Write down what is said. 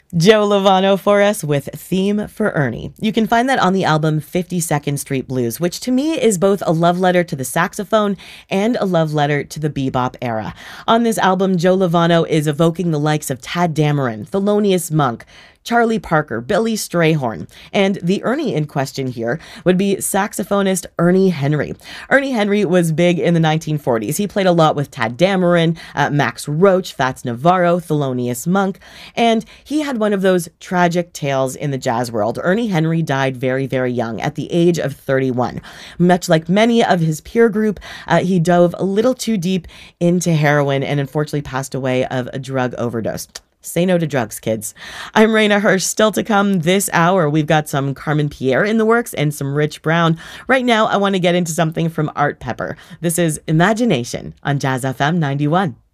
Joe Lovano for us with Theme for Ernie. You can find that on the album 52nd Street Blues, which to me is both a love letter to the saxophone and a love letter to the bebop era. On this album, Joe Lovano is evoking the likes of Tadd Dameron, Thelonious Monk, Charlie Parker, Billy Strayhorn. And the Ernie in question here would be saxophonist Ernie Henry. Ernie Henry was big in the 1940s. He played a lot with Tadd Dameron, Max Roach, Fats Navarro, Thelonious Monk, and he had one of those tragic tales in the jazz world. Ernie Henry died very, very young, at the age of 31. Much like many of his peer group, he dove a little too deep into heroin and unfortunately passed away of a drug overdose. Say no to drugs, kids. I'm Raina Hirsch. Still to come this hour, we've got some Carmen Pierre in the works and some Rich Brown. Right now, I want to get into something from Art Pepper. This is Imagination on Jazz FM 91.